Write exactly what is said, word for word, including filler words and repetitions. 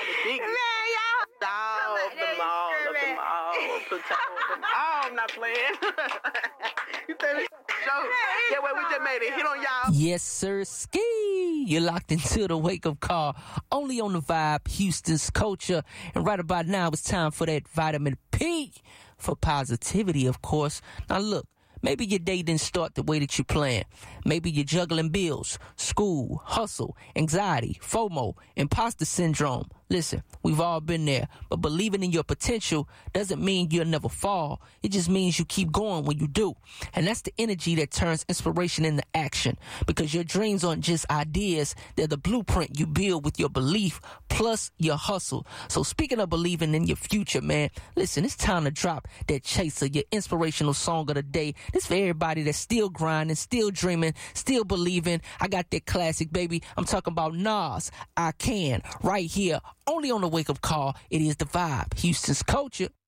Man, y'all. All of them, all of them, all of them, all. I'm not playing. You think it's a joke? Yeah, well, we just made it hit on y'all. Yes, sir. Ski. You're locked into the Wake Up Call. Only on the Vibe, Houston's culture. And right about now, it's time for that vitamin P for positivity, of course. Now, look. Maybe your day didn't start the way that you planned. Maybe you're juggling bills, school, hustle, anxiety, FOMO, imposter syndrome. Listen, we've all been there, but believing in your potential doesn't mean you'll never fall. It just means you keep going when you do. And that's the energy that turns inspiration into action, because your dreams aren't just ideas. They're the blueprint you build with your belief plus your hustle. So speaking of believing in your future, man, listen, it's time to drop that Chaser, your inspirational song of the day. This for everybody that's still grinding, still dreaming, still believing. I got that classic, baby. I'm talking about Nas, I Can, right here, only on the Wake Up Call. It is the Vibe, Houston's culture.